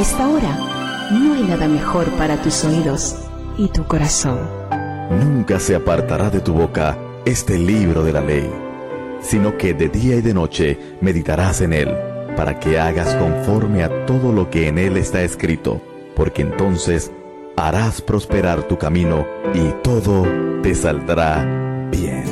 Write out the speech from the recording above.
esta hora no hay nada mejor para tus oídos y tu corazón. Nunca se apartará de tu boca este libro de la ley, sino que de día y de noche meditarás en él, para que hagas conforme a todo lo que en él está escrito, porque entonces harás prosperar tu camino y todo te saldrá bien.